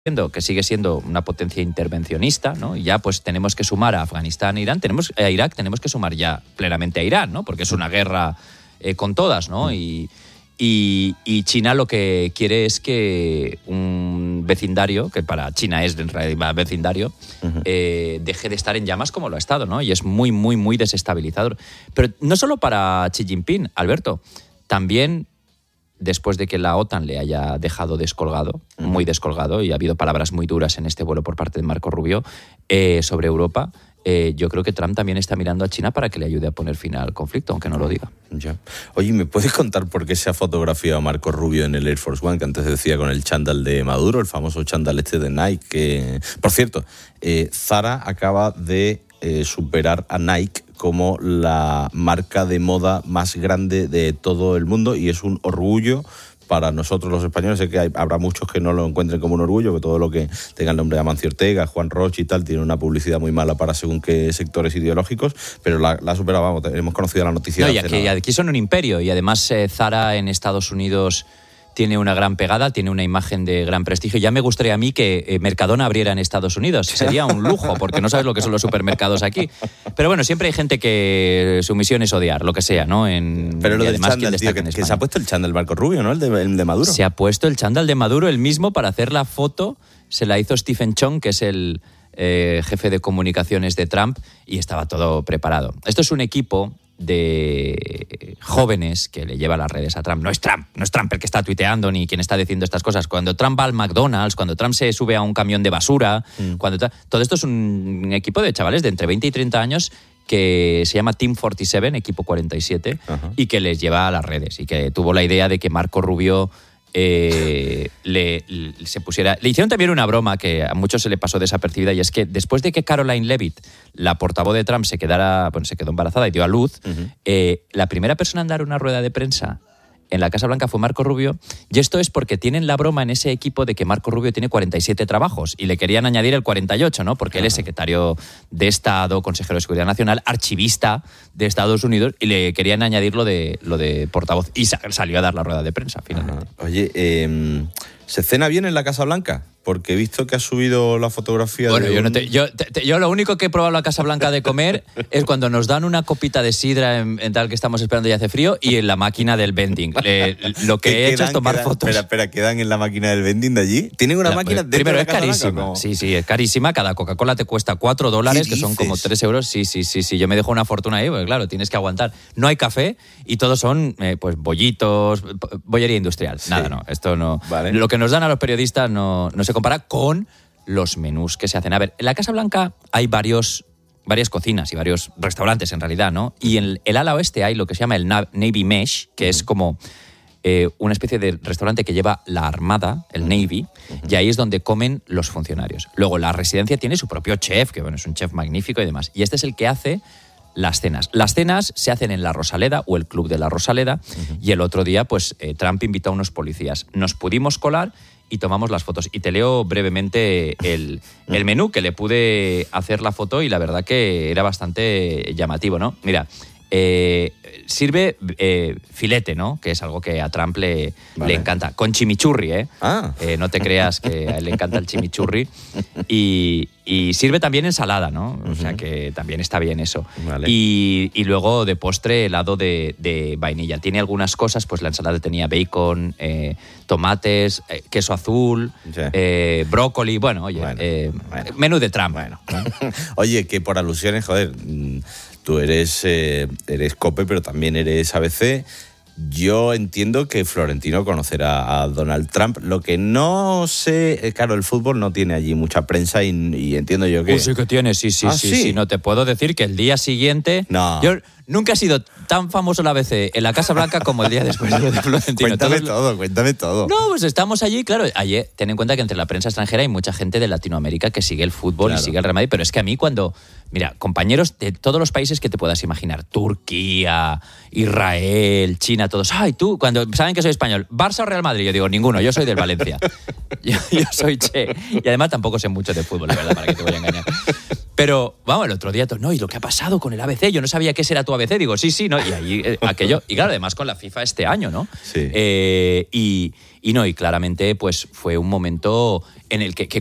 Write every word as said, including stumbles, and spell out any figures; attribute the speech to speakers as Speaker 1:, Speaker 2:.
Speaker 1: que sigue siendo una potencia intervencionista, ¿no? Y ya pues tenemos que sumar a Afganistán e Irán, tenemos a Irak, tenemos que sumar ya plenamente a Irán, ¿no? Porque es una guerra eh, con todas, ¿no? Y, y, y China lo que quiere es que un vecindario, que para China es en realidad vecindario, uh-huh. eh, deje de estar en llamas como lo ha estado, ¿no? Y es muy, muy, muy desestabilizador. Pero no solo para Xi Jinping, Alberto, también después de que la OTAN le haya dejado descolgado, uh-huh. muy descolgado, y ha habido palabras muy duras en este vuelo por parte de Marco Rubio eh, sobre Europa, eh, yo creo que Trump también está mirando a China para que le ayude a poner fin al conflicto, aunque no lo diga.
Speaker 2: Ya. Oye, ¿me puedes contar por qué se ha fotografiado a Marco Rubio en el Air Force One, que antes decía con el chándal de Maduro, el famoso chándal este de Nike? Que... Por cierto, eh, Zara acaba de eh, superar a Nike como la marca de moda más grande de todo el mundo, y es un orgullo para nosotros los españoles. Sé que hay, habrá muchos que no lo encuentren como un orgullo, que todo lo que tenga el nombre de Amancio Ortega, Juan Roche y tal, tiene una publicidad muy mala para según qué sectores ideológicos, pero la, la ha superado, vamos, hemos conocido la noticia.
Speaker 1: No, y aquí, aquí son un imperio, y además eh, Zara en Estados Unidos tiene una gran pegada, tiene una imagen de gran prestigio. Ya me gustaría a mí que eh, Mercadona abriera en Estados Unidos. Sería un lujo, porque no sabes lo que son los supermercados aquí. Pero bueno, siempre hay gente que su misión es odiar, lo que sea, ¿no? En,
Speaker 2: Pero lo
Speaker 1: y
Speaker 2: del
Speaker 1: además,
Speaker 2: chándal, tío, que, que se ha puesto el chándal Marco Rubio, ¿no? El de, el de Maduro.
Speaker 1: Se ha puesto el chándal de Maduro, el mismo, para hacer la foto. Se la hizo Stephen Chong, que es el eh, jefe de comunicaciones de Trump, y estaba todo preparado. Esto es un equipo de jóvenes que le lleva las redes a Trump. No es Trump, no es Trump el que está tuiteando ni quien está diciendo estas cosas. Cuando Trump va al McDonald's, cuando Trump se sube a un camión de basura, mm. cuando todo esto es un equipo de chavales de entre veinte y treinta años que se llama Team cuarenta y siete, equipo cuarenta y siete, uh-huh. y que les lleva a las redes, y que tuvo la idea de que Marco Rubio Eh, le, le, se pusiera. Le hicieron también una broma que a muchos se le pasó desapercibida, y es que después de que Caroline Leavitt, la portavoz de Trump, se quedara, bueno, se quedó embarazada y dio a luz, uh-huh. eh, la primera persona en dar una rueda de prensa en la Casa Blanca fue Marco Rubio, y esto es porque tienen la broma en ese equipo de que Marco Rubio tiene cuarenta y siete trabajos y le querían añadir el cuarenta y ocho, ¿no? Porque uh-huh. él es secretario de Estado, consejero de Seguridad Nacional, archivista de Estados Unidos, y le querían añadir lo de, lo de portavoz, y salió a dar la rueda de prensa finalmente.
Speaker 2: Uh-huh. Oye, eh, ¿se cena bien en la Casa Blanca? Porque he visto que has subido la fotografía
Speaker 1: bueno,
Speaker 2: de...
Speaker 1: Bueno,
Speaker 2: un...
Speaker 1: yo, no te, yo, te, yo lo único que he probado en la Casa Blanca de comer es cuando nos dan una copita de sidra en, en tal que estamos esperando y hace frío, y en la máquina del vending. Eh, lo que he hecho
Speaker 2: dan,
Speaker 1: es tomar
Speaker 2: quedan,
Speaker 1: fotos.
Speaker 2: Espera, espera, ¿quedan en la máquina del vending de allí? ¿Tienen una
Speaker 1: la,
Speaker 2: máquina dentro
Speaker 1: primero,
Speaker 2: de la
Speaker 1: es
Speaker 2: Casa
Speaker 1: carísima.
Speaker 2: Blanca?
Speaker 1: Sí, sí, es carísima. Cada Coca-Cola te cuesta cuatro dólares, que son como tres euros. Sí, sí, sí, sí. Yo me dejo una fortuna ahí, porque claro, tienes que aguantar. No hay café y todos son eh, pues bollitos, bollería industrial. Sí. Nada, no. Esto no. Vale. Lo que nos dan a los periodistas no, no se compara con los menús que se hacen. A ver, en la Casa Blanca hay varios, varias cocinas y varios restaurantes en realidad, ¿no? Y en el, el ala oeste hay lo que se llama el Navy Mesh, que uh-huh. es como eh, una especie de restaurante que lleva la Armada, el Navy, uh-huh. y ahí es donde comen los funcionarios. Luego la residencia tiene su propio chef, que bueno, es un chef magnífico y demás. Y este es el que hace las cenas. Las cenas se hacen en la Rosaleda o el Club de la Rosaleda, uh-huh. y el otro día pues eh, Trump invitó a unos policías. Nos pudimos colar y tomamos las fotos. Y te leo brevemente el, el menú, que le pude hacer la foto y la verdad que era bastante llamativo, ¿no? Mira, eh, sirve eh, filete, ¿no? Que es algo que a Trump le, vale. le encanta. Con chimichurri, ¿eh?
Speaker 2: Ah.
Speaker 1: eh no te creas que a él le encanta el chimichurri. Y, y sirve también ensalada, ¿no? Uh-huh. O sea que también está bien eso.
Speaker 2: Vale.
Speaker 1: Y, y luego de postre helado de, de vainilla. Tiene algunas cosas, pues la ensalada tenía bacon, eh, tomates, eh, queso azul, sí. eh, brócoli. Bueno, oye,
Speaker 2: bueno,
Speaker 1: eh,
Speaker 2: bueno.
Speaker 1: menú de Trump.
Speaker 2: Bueno. Oye, que por alusiones, joder, tú eres, eh, eres COPE, pero también eres A B C. Yo entiendo que Florentino conocerá a Donald Trump. Lo que no sé, claro, el fútbol no tiene allí mucha prensa y, y entiendo yo que...
Speaker 1: Uh, sí que tiene, sí, sí,
Speaker 2: ¿Ah,
Speaker 1: sí,
Speaker 2: sí,
Speaker 1: sí. No te puedo decir que el día siguiente...
Speaker 2: No.
Speaker 1: Yo nunca he sido tan famoso en la A B C en la Casa Blanca como el día después de lo de Florentino.
Speaker 2: Cuéntame
Speaker 1: Todos...
Speaker 2: todo, cuéntame todo.
Speaker 1: No, pues estamos allí, claro. Ayer, ten en cuenta que entre la prensa extranjera hay mucha gente de Latinoamérica que sigue el fútbol, claro. y sigue el Real Madrid, pero es que a mí cuando Mira, compañeros de todos los países que te puedas imaginar. Turquía, Israel, China, todos. Ay, tú, cuando saben que soy español, ¿Barça o Real Madrid? Yo digo, ninguno, yo soy del Valencia. Yo, yo soy Che. Y además tampoco sé mucho de fútbol, la verdad, para que te voy a engañar. Pero, vamos, el otro día, no, ¿y lo que ha pasado con el A B C? Yo no sabía que ese era tu A B C. Digo, sí, sí, ¿no? Y ahí, eh, aquello, y claro, además con la FIFA este año, ¿no?
Speaker 2: Sí.
Speaker 1: Eh, y, y no, y claramente, pues fue un momento en el que, que